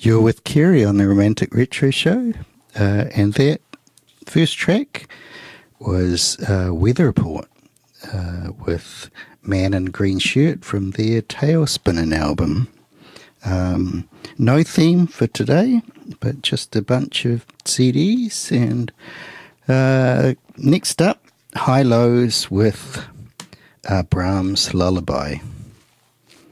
You're with Kerry on the Romantic Retro Show, and that first track was Weather Report with Man in Green Shirt from their Tailspinning album. No theme for today, but just a bunch of CDs. And next up, High Lows with Brahms' Lullaby.